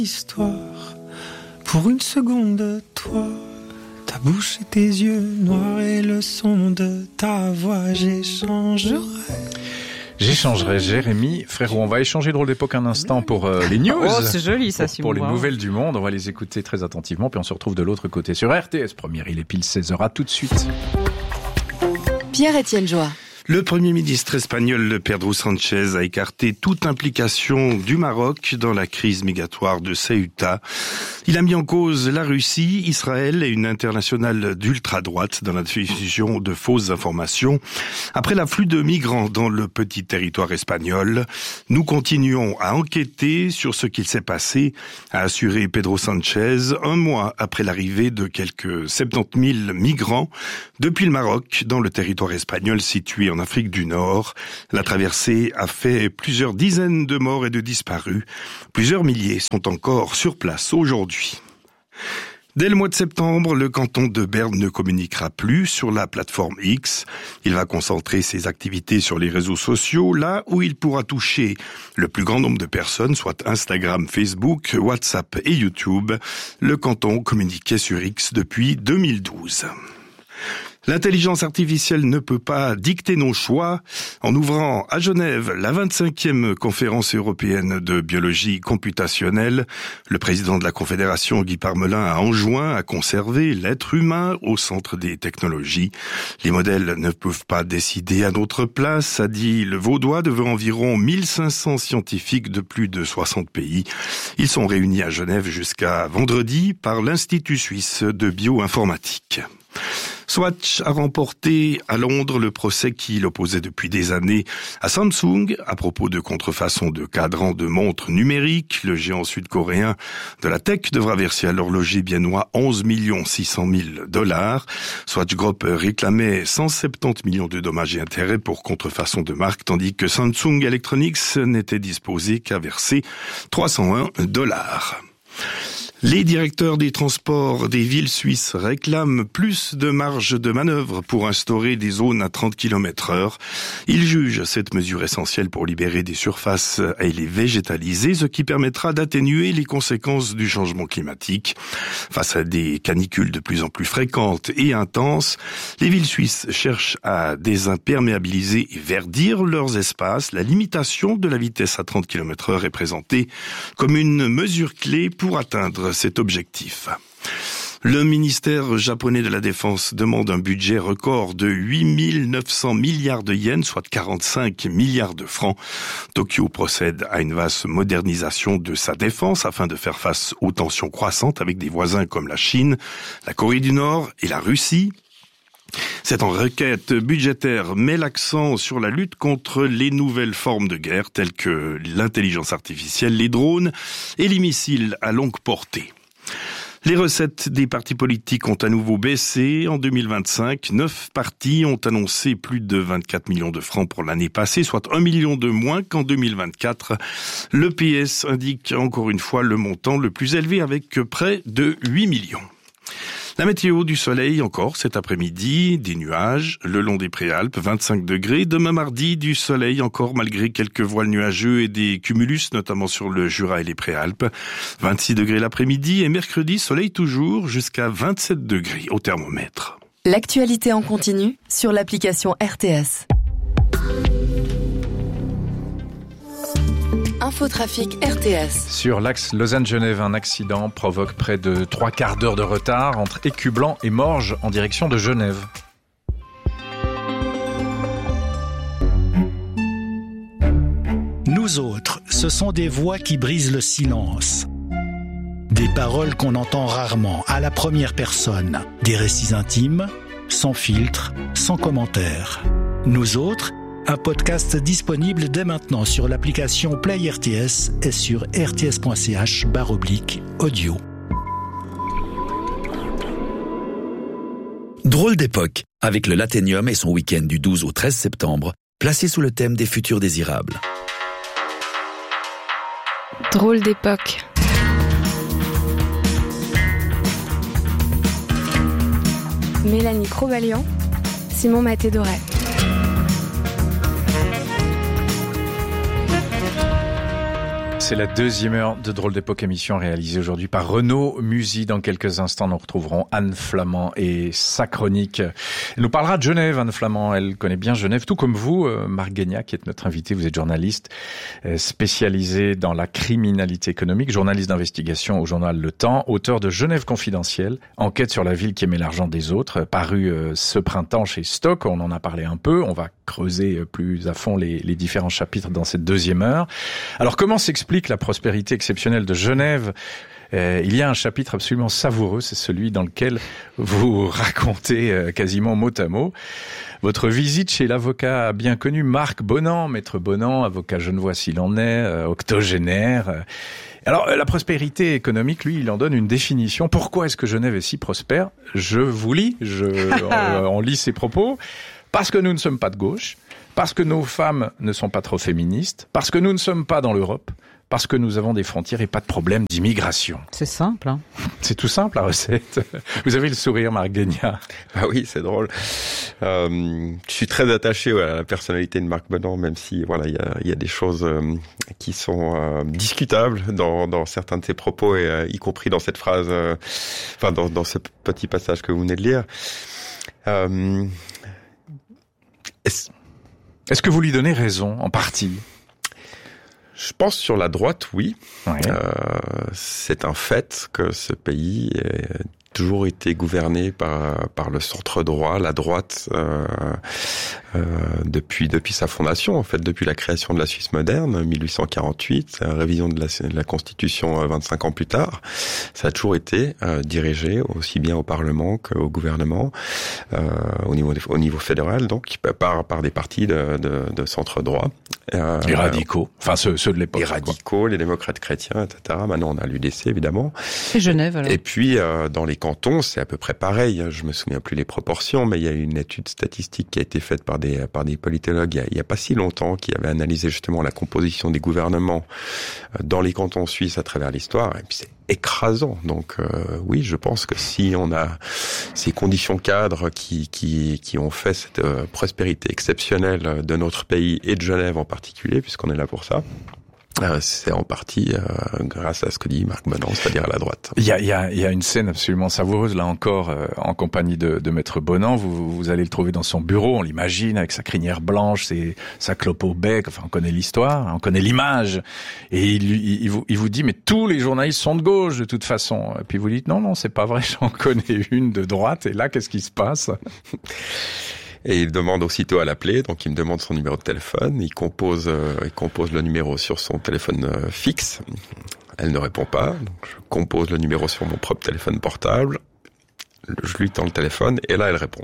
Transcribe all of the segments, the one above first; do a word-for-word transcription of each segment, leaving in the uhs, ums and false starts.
Histoire, pour une seconde, toi, ta bouche et tes yeux noirs et le son de ta voix, j'échangerai. J'échangerai, Jérémy. Frérot, on va échanger Drôle d'époque un instant pour euh, les news. Oh, c'est joli ça, pour, si Pour vous les voir. nouvelles du monde, on va les écouter très attentivement, puis on se retrouve de l'autre côté sur R T S. Première, il est pile seize heures, à tout de suite. Pierre-Étienne Joie. Le Premier ministre espagnol Pedro Sánchez a écarté toute implication du Maroc dans la crise migratoire de Ceuta. Il a mis en cause la Russie, Israël et une internationale d'ultra-droite dans la diffusion de fausses informations. Après l'afflux de migrants dans le petit territoire espagnol, nous continuons à enquêter sur ce qu'il s'est passé, a assuré Pedro Sánchez un mois après l'arrivée de quelques soixante-dix mille migrants depuis le Maroc dans le territoire espagnol situé en Afrique du Nord. La traversée a fait plusieurs dizaines de morts et de disparus. Plusieurs milliers sont encore sur place aujourd'hui. Dès le mois de septembre, le canton de Berne ne communiquera plus sur la plateforme X. Il va concentrer ses activités sur les réseaux sociaux, là où il pourra toucher le plus grand nombre de personnes, soit Instagram, Facebook, WhatsApp et YouTube. Le canton communiquait sur X depuis deux mille douze. L'intelligence artificielle ne peut pas dicter nos choix. En ouvrant à Genève la vingt-cinquième conférence européenne de biologie computationnelle, le président de la Confédération, Guy Parmelin, a enjoint à conserver l'être humain au centre des technologies. Les modèles ne peuvent pas décider à notre place, a dit le Vaudois devant environ mille cinq cents scientifiques de plus de soixante pays. Ils sont réunis à Genève jusqu'à vendredi par l'Institut suisse de bioinformatique. Swatch a remporté à Londres le procès qui l'opposait depuis des années à Samsung à propos de contrefaçon de cadrans de montres numériques. Le géant sud-coréen de la tech devra verser à l'horloger viennois onze millions six cent mille dollars. Swatch Group réclamait cent soixante-dix millions de dommages et intérêts pour contrefaçon de marque, tandis que Samsung Electronics n'était disposé qu'à verser trois cent un dollars. Les directeurs des transports des villes suisses réclament plus de marge de manœuvre pour instaurer des zones à trente kilomètres heure. Ils jugent cette mesure essentielle pour libérer des surfaces et les végétaliser, ce qui permettra d'atténuer les conséquences du changement climatique. Face à des canicules de plus en plus fréquentes et intenses, les villes suisses cherchent à désimperméabiliser et verdir leurs espaces. La limitation de la vitesse à trente kilomètres heure est présentée comme une mesure clé pour atteindre cet objectif. Le ministère japonais de la Défense demande un budget record de huit mille neuf cents milliards de yens, soit quarante-cinq milliards de francs. Tokyo procède à une vaste modernisation de sa défense afin de faire face aux tensions croissantes avec des voisins comme la Chine, la Corée du Nord et la Russie. Cette requête budgétaire met l'accent sur la lutte contre les nouvelles formes de guerre telles que l'intelligence artificielle, les drones et les missiles à longue portée. Les recettes des partis politiques ont à nouveau baissé en deux mille vingt-cinq. Neuf partis ont annoncé plus de vingt-quatre millions de francs pour l'année passée, soit un million de moins qu'en deux mille vingt-quatre. Le P S indique encore une fois le montant le plus élevé avec près de huit millions. La météo, du soleil encore cet après-midi, des nuages le long des Préalpes, vingt-cinq degrés. Demain mardi, du soleil encore malgré quelques voiles nuageux et des cumulus, notamment sur le Jura et les Préalpes. vingt-six degrés l'après-midi et mercredi, soleil toujours jusqu'à vingt-sept degrés au thermomètre. L'actualité en continu sur l'application R T S. Infotrafic R T S. Sur l'axe Lausanne-Genève, un accident provoque près de trois quarts d'heure de retard entre Écublanc et Morges en direction de Genève. Nous autres, ce sont des voix qui brisent le silence. Des paroles qu'on entend rarement, à la première personne. Des récits intimes, sans filtre, sans commentaire. Nous autres, un podcast disponible dès maintenant sur l'application Play R T S et sur rts.ch barre oblique audio. Drôle d'époque, avec le Lathénium et son week-end du douze au treize septembre, placé sous le thème des futurs désirables. Drôle d'époque. Mélanie Crobalian, Simon Maté-Doré. C'est la deuxième heure de Drôle d'époque, émission réalisée aujourd'hui par Renaud Musy. Dans quelques instants, nous retrouverons Anne Flamand et sa chronique. Elle nous parlera de Genève, Anne Flamand. Elle connaît bien Genève, tout comme vous, Marc Guéniat, qui est notre invité. Vous êtes journaliste spécialisé dans la criminalité économique, journaliste d'investigation au journal Le Temps, auteur de Genève confidentielle, enquête sur la ville qui aimait l'argent des autres, paru ce printemps chez Stock. On en a parlé un peu. On va creuser plus à fond les, les différents chapitres dans cette deuxième heure. Alors, comment s'explique la prospérité exceptionnelle de Genève? Euh, il y a un chapitre absolument savoureux, c'est celui dans lequel vous racontez euh, quasiment mot à mot votre visite chez l'avocat bien connu Marc Bonan, maître Bonan, avocat genevois s'il en est, euh, octogénaire. Alors, la prospérité économique, lui, il en donne une définition. Pourquoi est-ce que Genève est si prospère? Je vous lis, je, on, on lit ses propos. Parce que nous ne sommes pas de gauche, parce que nos femmes ne sont pas trop féministes, parce que nous ne sommes pas dans l'Europe, parce que nous avons des frontières et pas de problème d'immigration. C'est simple, hein. C'est tout simple, la recette. Vous avez le sourire, Marc Guéniat. Ah oui, c'est drôle. Euh, je suis très attaché ouais, à la personnalité de Marc Bonan, même si voilà, il y a, y a des choses euh, qui sont euh, discutables dans, dans certains de ses propos, et euh, y compris dans cette phrase, euh, enfin dans, dans ce petit passage que vous venez de lire. Euh, est-ce... Est-ce que vous lui donnez raison, en partie? Je pense sur la droite, oui. Ouais. Euh, c'est un fait que ce pays a toujours été gouverné par par le centre droit, la droite, euh, euh, depuis depuis sa fondation, en fait, depuis la création de la Suisse moderne, mille huit cent quarante-huit, la révision de la, de la Constitution vingt-cinq ans plus tard. Ça a toujours été euh, dirigé aussi bien au Parlement qu'au gouvernement, euh, au niveau au niveau fédéral, donc par par des partis de de, de centre droit. Euh, les radicaux, enfin ceux, ceux de l'époque. Les radicaux, les démocrates chrétiens, et cetera. Maintenant, on a l'U D C, évidemment. Et Genève, alors. Et puis, euh, dans les cantons, c'est à peu près pareil. Je me souviens plus les proportions, mais il y a une étude statistique qui a été faite par des par des politologues il y a, il y a pas si longtemps, qui avait analysé justement la composition des gouvernements dans les cantons suisses à travers l'histoire. Et puis c'est écrasant. Donc euh, oui, je pense que si on a ces conditions cadres qui qui qui ont fait cette euh, prospérité exceptionnelle de notre pays et de Genève en particulier, puisqu'on est là pour ça, euh, c'est en partie euh, grâce à ce que dit Marc Bonan, c'est-à-dire à la droite. Il y a il y a il y a une scène absolument savoureuse là encore euh, en compagnie de de maître Bonan. Vous vous allez le trouver dans son bureau, on l'imagine avec sa crinière blanche, ses, sa clope au bec. Enfin, on connaît l'histoire, on connaît l'image. Et il, il, il vous il vous dit mais tous les journalistes sont de gauche de toute façon. Et puis vous dites non non c'est pas vrai, j'en connais une de droite. Et là qu'est-ce qui se passe? Et il demande aussitôt à l'appeler, donc il me demande son numéro de téléphone, il compose, euh, il compose le numéro sur son téléphone euh, fixe, elle ne répond pas, donc je compose le numéro sur mon propre téléphone portable, je lui tends le téléphone et là elle répond.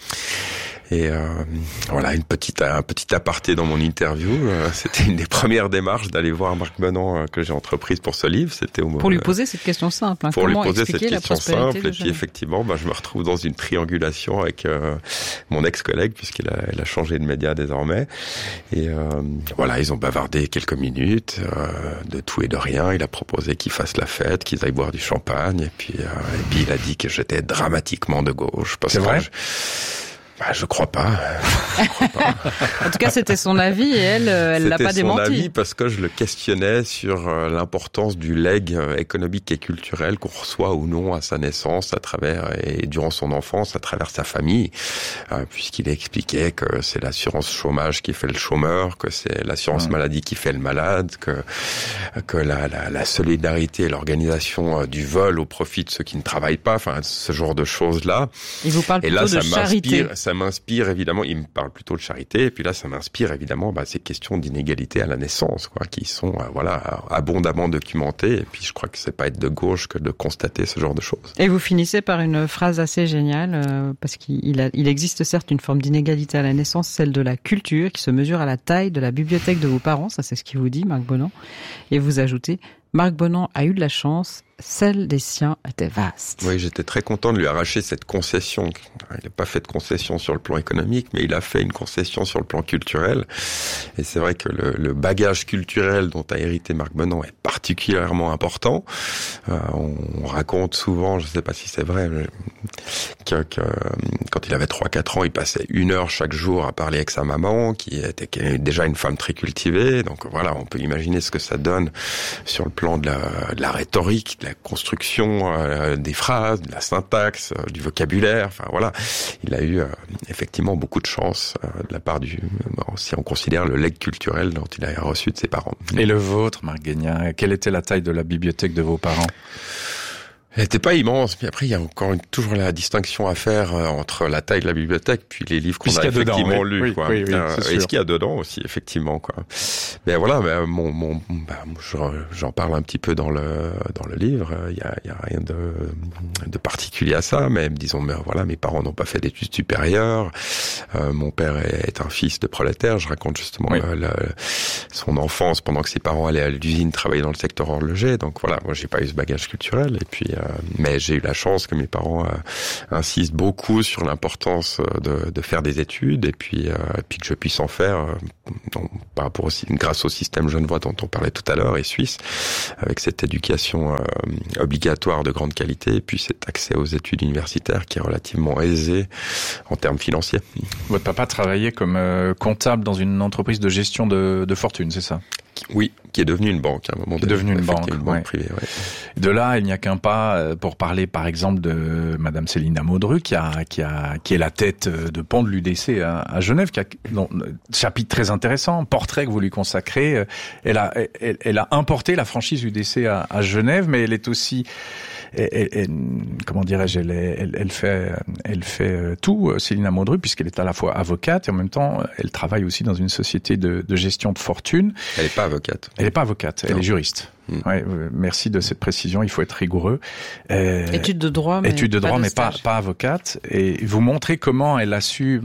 Et euh, voilà, une petite, un petit aparté dans mon interview. Euh, c'était une des premières démarches d'aller voir Marc Bonan euh, que j'ai entreprise pour ce livre. C'était au pour lui poser cette question simple. Hein, pour lui poser cette question simple. Et puis effectivement, bah, je me retrouve dans une triangulation avec euh, mon ex-collègue puisqu'il a, il a changé de média désormais. Et euh, voilà, ils ont bavardé quelques minutes euh, de tout et de rien. Il a proposé qu'ils fassent la fête, qu'ils aillent boire du champagne. Et puis, euh, et puis il a dit que j'étais dramatiquement de gauche. Parce C'est vrai. Que je, Bah, je crois pas. Je crois pas. En tout cas, c'était son avis et elle, elle l'a pas démenti. C'était son avis parce que je le questionnais sur l'importance du legs économique et culturel qu'on reçoit ou non à sa naissance, à travers et durant son enfance, à travers sa famille, puisqu'il expliquait que c'est l'assurance chômage qui fait le chômeur, que c'est l'assurance maladie qui fait le malade, que que la, la, la solidarité et l'organisation du vol au profit de ceux qui ne travaillent pas, enfin ce genre de choses là. Il vous parle plutôt et là, de ça charité. Ça m'inspire évidemment, il me parle plutôt de charité, et puis là ça m'inspire évidemment bah, ces questions d'inégalité à la naissance, quoi, qui sont euh, voilà abondamment documentées, et puis je crois que c'est pas être de gauche que de constater ce genre de choses. Et vous finissez par une phrase assez géniale, euh, parce qu'il a, il existe certes une forme d'inégalité à la naissance, celle de la culture, qui se mesure à la taille de la bibliothèque de vos parents, ça c'est ce qu'il vous dit, Marc Bonan, et vous ajoutez « Marc Bonan a eu de la chance ». Celle des siens était vaste. Oui, j'étais très content de lui arracher cette concession. Il n'a pas fait de concession sur le plan économique, mais il a fait une concession sur le plan culturel. Et c'est vrai que le, le bagage culturel dont a hérité Marc Bonan est particulièrement important. Euh, on raconte souvent, je ne sais pas si c'est vrai, mais que, que quand il avait trois quatre ans, il passait une heure chaque jour à parler avec sa maman, qui était, qui est déjà une femme très cultivée. Donc voilà, on peut imaginer ce que ça donne sur le plan de la, de la rhétorique, de la construction euh, des phrases, de la syntaxe, euh, du vocabulaire. Enfin voilà, il a eu euh, effectivement beaucoup de chance euh, de la part du, bon, si on considère le legs culturel dont il a reçu de ses parents. Et le vôtre, Marc Guénia, quelle était la taille de la bibliothèque de vos parents ? Elle n'était pas immense, mais après il y a encore une, toujours la distinction à faire euh, entre la taille de la bibliothèque puis les livres qu'on a effectivement oui, lus, oui, quoi. Oui, oui, euh, et ce qu'il y a dedans aussi, effectivement, quoi. Mais voilà, ben, mon, mon, ben, j'en parle un petit peu dans le dans le livre. Il y a, il y a rien de de particulier à ça, mais disons, mais voilà, mes parents n'ont pas fait d'études supérieures. Euh, mon père est un fils de prolétaire. Je raconte justement oui. le, le, son enfance pendant que ses parents allaient à l'usine travailler dans le secteur horloger. Donc voilà, moi j'ai pas eu ce bagage culturel. Et puis, euh, mais j'ai eu la chance que mes parents euh, insistent beaucoup sur l'importance de, de faire des études et puis, euh, et puis que je puisse en faire euh, donc, par rapport aussi grâce au système Genevois dont on parlait tout à l'heure et suisse, avec cette éducation euh, obligatoire de grande qualité et puis cet accès aux études universitaires qui est relativement aisé en termes financiers. Votre papa travaillait comme euh, comptable dans une entreprise de gestion de, de fortune, c'est ça ? Oui, qui est devenue une banque à un moment donné. Qui est devenue une banque, une banque ouais. privée. Ouais. De là, il n'y a qu'un pas pour parler, par exemple, de Madame Célina Maudru, qui a, qui a, qui est la tête de pont de l'U D C à, à Genève, qui a, non, chapitre très intéressant, portrait que vous lui consacrez. Elle a, elle, elle a importé la franchise U D C à, à Genève, mais elle est aussi, elle, elle, elle, comment dirais-je, elle, elle, elle fait, elle fait tout, Célina Maudru, puisqu'elle est à la fois avocate et en même temps, elle travaille aussi dans une société de, de gestion de fortune. Elle n'est pas avocate. Elle n'est pas avocate, elle non. est juriste. Mmh. Ouais, merci de cette précision, il faut être rigoureux. Euh, études de droit, mais études de droit, pas de mais pas, pas avocate. Et vous montrez comment elle a su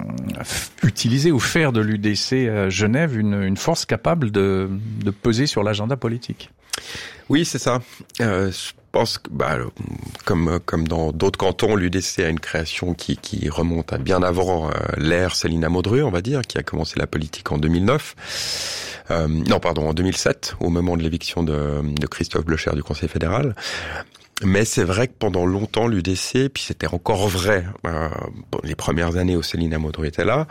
utiliser ou faire de l'U D C à Genève une, une force capable de, de peser sur l'agenda politique. Oui, c'est ça. Euh, je pense que, bah, comme comme dans d'autres cantons, l'U D C a une création qui qui remonte à bien avant euh, l'ère Célina Maudru, on va dire, qui a commencé la politique en deux mille neuf. Euh, non, pardon, en deux mille sept, au moment de l'éviction de, de Christophe Blocher du Conseil fédéral. Mais c'est vrai que pendant longtemps, l'U D C, puis c'était encore vrai, euh, les premières années où Célina Maudru était là,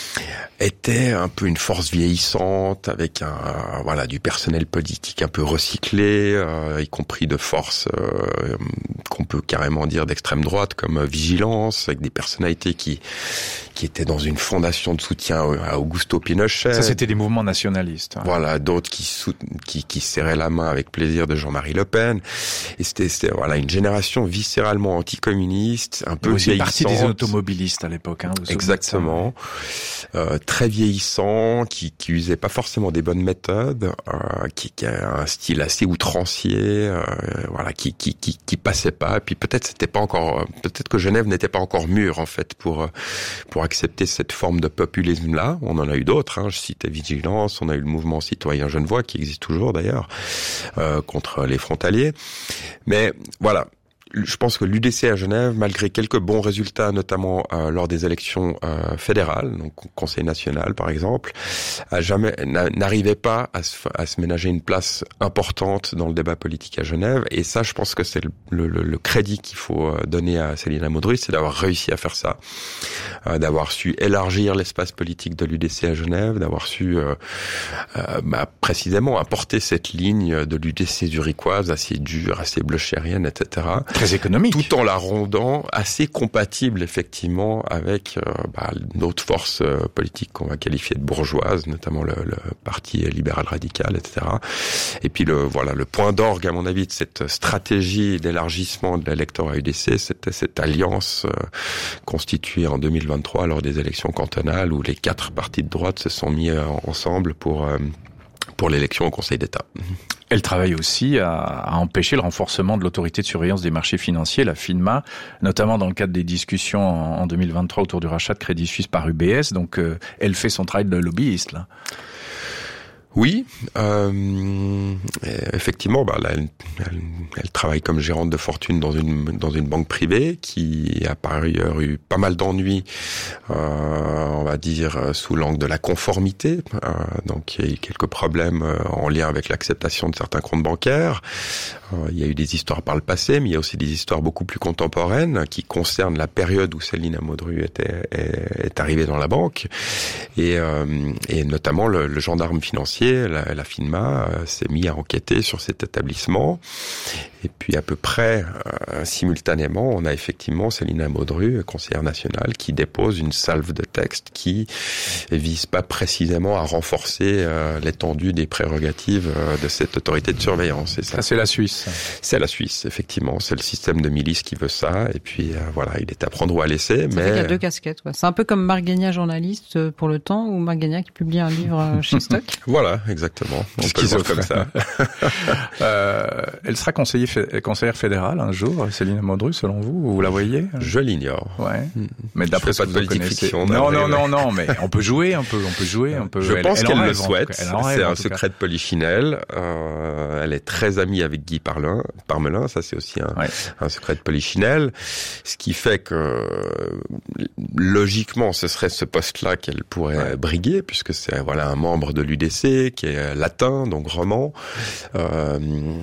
était un peu une force vieillissante, avec un, voilà, du personnel politique un peu recyclé, euh, y compris de forces euh, qu'on peut carrément dire d'extrême droite, comme Vigilance, avec des personnalités qui qui étaient dans une fondation de soutien à Augusto Pinochet. Ça, c'était des mouvements nationalistes. Hein. Voilà, d'autres qui, sou- qui qui serraient la main avec plaisir de Jean-Marie Le Pen. Et c'était, c'était voilà une génération viscéralement anticommuniste, un peu vieillissante. Partie des automobilistes à l'époque. Hein, exactement. Euh, très vieillissant, qui qui usait pas forcément des bonnes méthodes, euh, qui, qui a un style assez outrancier, euh, voilà, qui qui qui qui passait pas. Et puis peut-être c'était pas encore, peut-être que Genève n'était pas encore mûre en fait pour pour accepter cette forme de populisme-là. On en a eu d'autres, hein. Je citais Vigilance, on a eu le mouvement citoyen genevois, qui existe toujours d'ailleurs, euh, contre les frontaliers. Mais voilà, je pense que l'U D C à Genève, malgré quelques bons résultats, notamment euh, lors des élections euh, fédérales, donc Conseil national par exemple, a jamais n'arrivait pas à se, à se ménager une place importante dans le débat politique à Genève. Et ça, je pense que c'est le, le, le crédit qu'il faut donner à Célina Maudru, c'est d'avoir réussi à faire ça, euh, d'avoir su élargir l'espace politique de l'U D C à Genève, d'avoir su euh, euh, bah, précisément apporter cette ligne de l'U D C zurichoise assez dure, assez blochérienne, et cetera. Très économique. Tout en la rendant assez compatible, effectivement, avec euh, bah, d'autres forces euh, politiques qu'on va qualifier de bourgeoises, notamment le, le Parti libéral radical, et cetera. Et puis, le voilà, le point d'orgue, à mon avis, de cette stratégie d'élargissement de l'électorat U D C, c'était cette alliance euh, constituée en deux mille vingt-trois lors des élections cantonales, où les quatre partis de droite se sont mis euh, ensemble pour... Euh, pour l'élection au Conseil d'État. Elle travaille aussi à, à empêcher le renforcement de l'autorité de surveillance des marchés financiers, la FINMA, notamment dans le cadre des discussions en, en deux mille vingt-trois autour du rachat de Crédit Suisse par U B S. Donc, euh, elle fait son travail de lobbyiste, là. Oui, euh, effectivement, bah, là, elle, elle, elle travaille comme gérante de fortune dans une dans une banque privée qui a par ailleurs eu pas mal d'ennuis, euh, on va dire sous l'angle de la conformité. Euh, donc il y a eu quelques problèmes en lien avec l'acceptation de certains comptes bancaires. Euh, il y a eu des histoires par le passé, mais il y a aussi des histoires beaucoup plus contemporaines qui concernent la période où Céline Amodru était est, est arrivée dans la banque et euh, et notamment le, le gendarme financier. La, la FINMA euh, s'est mis à enquêter sur cet établissement et puis à peu près euh, simultanément on a effectivement Céline Amodru, conseillère nationale, qui dépose une salve de textes qui vise pas précisément à renforcer euh, l'étendue des prérogatives euh, de cette autorité de surveillance. Et ça, ça c'est la Suisse. C'est la Suisse, effectivement. C'est le système de milice qui veut ça et puis euh, voilà, il est à prendre ou à laisser. Ça mais fait qu'il y a deux casquettes. Ouais. C'est un peu comme Marc Guénia, journaliste pour Le Temps, ou Marc Guénia qui publie un livre chez Stock. Voilà. Exactement. On peut le voir comme ça. euh, elle sera conseiller, conseillère fédérale un jour, Céline Amodru, selon vous? Vous la voyez? Je l'ignore. Ouais. Mais d'après ce que vous connaissez. Fiction, non, non, non, non, mais on peut jouer un peu, on peut jouer un peu. Je elle, pense elle qu'elle rêve, le souhaite. C'est un secret cas. de Polichinelle. Euh, elle est très amie avec Guy Parmelin. Parmelin, ça c'est aussi un, ouais. un secret de Polichinelle. Ce qui fait que, logiquement, ce serait ce poste-là qu'elle pourrait ouais. briguer, puisque c'est, voilà, un membre de l'U D C qui est latin, donc roman. Euh,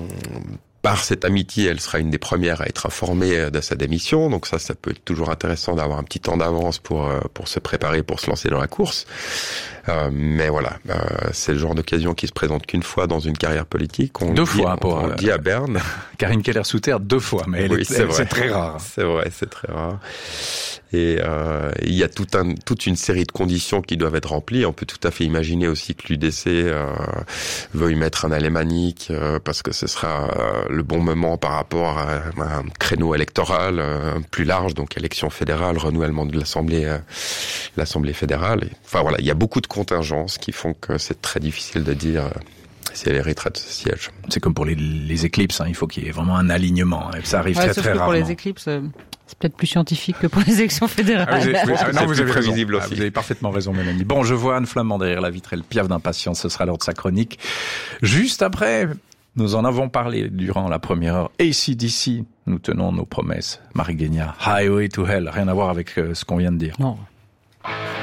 par cette amitié, elle sera une des premières à être informée de sa démission. Donc ça, ça peut être toujours intéressant d'avoir un petit temps d'avance pour pour se préparer, pour se lancer dans la course. Euh, mais voilà, euh, c'est le genre d'occasion qui se présente qu'une fois dans une carrière politique. On deux dit, fois on, pour on euh, dit à Berne. Karine Keller-Souter, deux fois, mais elle oui, est, c'est, elle, c'est très rare. C'est vrai, c'est très rare. Et euh, il y a tout un, toute une série de conditions qui doivent être remplies. On peut tout à fait imaginer aussi que l'U D C euh, veuille mettre un alémanique euh, parce que ce sera euh, le bon moment par rapport à, à un créneau électoral euh, plus large, donc élection fédérale, renouvellement de l'Assemblée, euh, l'Assemblée fédérale. Et, enfin voilà, il y a beaucoup de contingences qui font que c'est très difficile de dire euh, si elle héritera de ce siège. C'est comme pour les, les éclipses, hein, il faut qu'il y ait vraiment un alignement. Et ça arrive ouais, très sauf très que rarement. Pour les éclipses, euh, c'est peut-être plus scientifique que pour les élections fédérales. Ah, vous avez, oui, ah, non, vous avez prévisible raison. aussi. Ah, vous avez parfaitement raison, Mélanie. Bon, je vois Anne Flamand derrière la vitre, elle piaffe d'impatience. Ce sera l'heure de sa chronique. Juste après, nous en avons parlé durant la première heure. A C D C, nous tenons nos promesses. Marie Guénia, Highway to Hell, rien à voir avec euh, ce qu'on vient de dire. Non.